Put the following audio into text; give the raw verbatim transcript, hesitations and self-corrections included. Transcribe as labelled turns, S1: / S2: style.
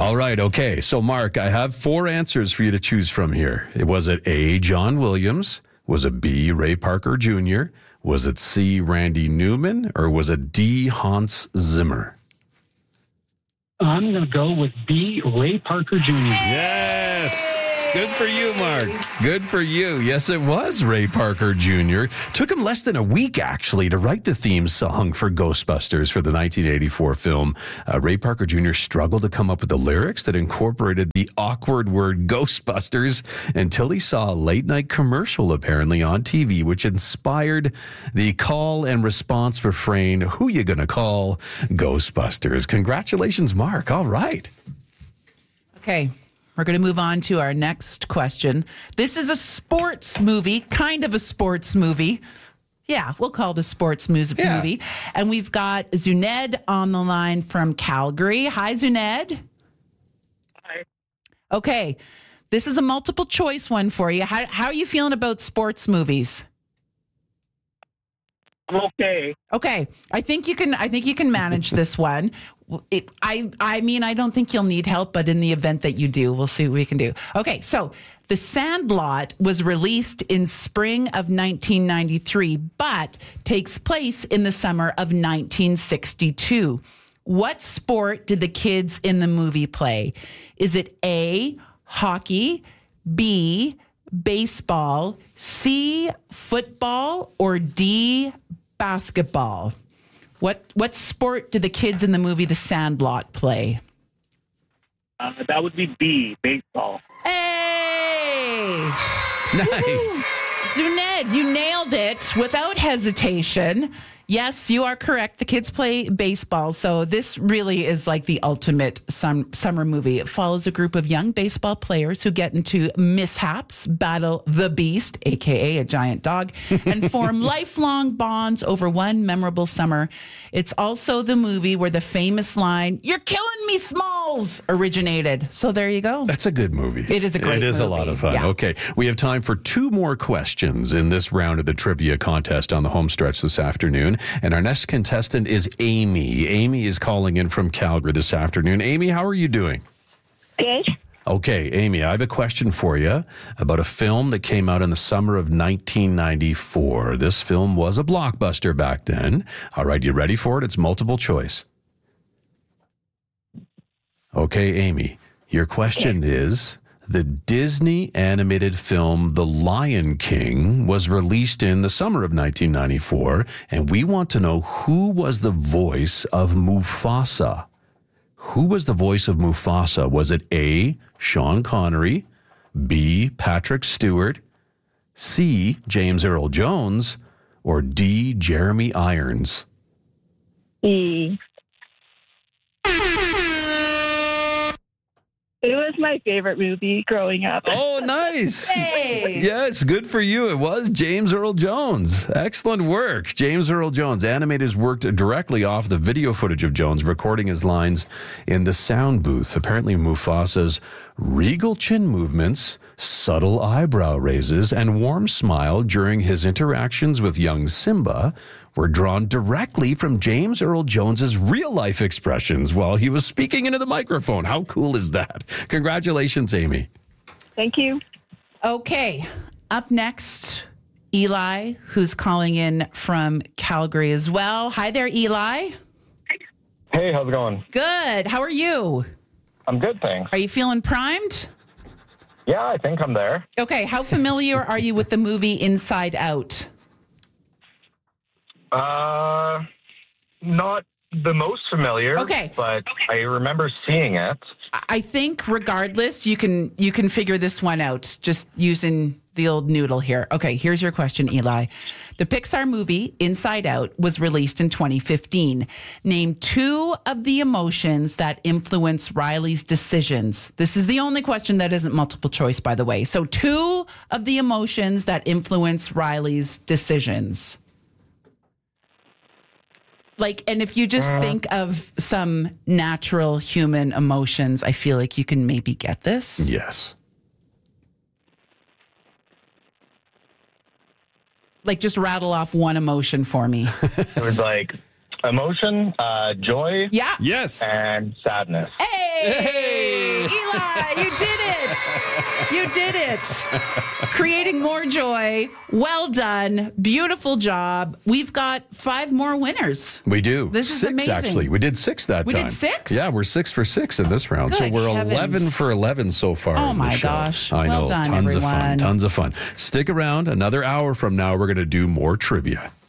S1: All right, okay. So, Mark, I have four answers for you to choose from here. Was it A, John Williams? Was it B, Ray Parker Junior? Was it C, Randy Newman? Or was it D, Hans Zimmer?
S2: I'm going to go with B, Ray Parker Junior
S1: Yes! Good for you, Mark. Good for you. Yes, it was Ray Parker Junior Took him less than a week, actually, to write the theme song for Ghostbusters for the nineteen eighty-four film. Uh, Ray Parker Junior struggled to come up with the lyrics that incorporated the awkward word Ghostbusters until he saw a late-night commercial, apparently, on T V, which inspired the call and response refrain, "Who you gonna call? Ghostbusters." Congratulations, Mark. All right.
S3: Okay. We're going to move on to our next question. This is a sports movie, kind of a sports movie. Yeah, we'll call it a sports music
S1: Yeah.
S3: movie. And we've got Zuned on the line from Calgary. Hi, Zuned.
S2: Hi.
S3: Okay, this is a multiple choice one for you. How, how are you feeling about sports movies?
S2: Okay.
S3: Okay, I think you can. I think you can manage this one. It, I, I mean, I don't think you'll need help, but in the event that you do, we'll see what we can do. Okay, so The Sandlot was released in spring of nineteen ninety-three, but takes place in the summer of nineteen sixty-two. What sport did the kids in the movie play? Is it A, hockey, B, baseball, C, football, or D, basketball? What what sport did the kids in the movie The Sandlot play?
S2: Uh, that would be B, baseball.
S3: Hey!
S1: Nice.
S3: Zuned, you nailed it without hesitation. Yes, you are correct. The kids play baseball. So this really is like the ultimate sum, summer movie. It follows a group of young baseball players who get into mishaps, battle the beast, a k a a giant dog, and form lifelong bonds over one memorable summer. It's also the movie where the famous line, "You're killing me, Smalls," originated. So there you go.
S1: That's a good movie.
S3: It is a great
S1: It is a
S3: movie.
S1: lot of fun.
S3: Yeah.
S1: Okay. We have time for two more questions in this round of the trivia contest on the home stretch this afternoon. And our next contestant is Amy. Amy is calling in from Calgary this afternoon. Amy, how are you doing?
S4: Good.
S1: Okay, Amy, I have a question for you about a film that came out in the summer of nineteen ninety-four. This film was a blockbuster back then. All right, you ready for it? It's multiple choice. Okay, Amy, your question is, the Disney animated film The Lion King was released in the summer of nineteen ninety-four, and we want to know who was the voice of Mufasa. Who was the voice of Mufasa? Was it A, Sean Connery, B, Patrick Stewart, C, James Earl Jones, or D, Jeremy Irons?
S4: E. It was my favorite movie growing up.
S1: Oh, nice.
S3: Hey!
S1: Yes, good for you. It was James Earl Jones. Excellent work. James Earl Jones. Animators worked directly off the video footage of Jones recording his lines in the sound booth. Apparently, Mufasa's regal chin movements, subtle eyebrow raises, and warm smile during his interactions with young Simba were drawn directly from James Earl Jones's real-life expressions while he was speaking into the microphone. How cool is that? Congratulations, Amy.
S4: Thank you.
S3: Okay, up next, Eli, who's calling in from Calgary as well. Hi there, Eli.
S5: Hey, how's it going?
S3: Good. How are you?
S5: I'm good, thanks.
S3: Are you feeling primed?
S5: Yeah, I think I'm there.
S3: Okay, how familiar are you with the movie Inside Out?
S5: Uh, not the most familiar.
S3: Okay.
S5: But I remember seeing it.
S3: I think regardless, you can you can figure this one out just using the old noodle here. Okay, here's your question, Eli. The Pixar movie Inside Out was released in twenty fifteen. Name two of the emotions that influence Riley's decisions. This is the only question that isn't multiple choice, by the way. So two of the emotions that influence Riley's decisions. Like, and if you just think of some natural human emotions, I feel like you can maybe get this.
S1: Yes.
S3: Like, just rattle off one emotion for me.
S5: It was like emotion, uh, joy,
S3: Yeah.
S1: Yes.
S5: and sadness.
S3: Hey! Hey, Eli, you did it. You did it. Creating more joy. Well done. Beautiful job. We've got five more winners.
S1: We do.
S3: This is
S1: six,
S3: amazing.
S1: actually. We did six that
S3: We
S1: time.
S3: did six?
S1: Yeah, we're six for six in this round. so
S3: Good
S1: we're
S3: heavens.
S1: eleven for eleven so far.
S3: Oh
S1: in the
S3: my
S1: show.
S3: gosh.
S1: I
S3: Well
S1: know.
S3: done,
S1: Tons of fun.
S3: everyone.
S1: Tons of fun. Stick around. Another hour from now, we're going to do more trivia.